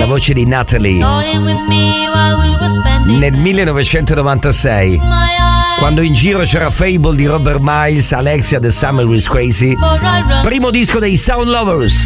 voce di Natalie. Nel 1996, quando in giro c'era Fable di Robert Miles, Alexia The Summer is Crazy, primo disco dei Sound Lovers.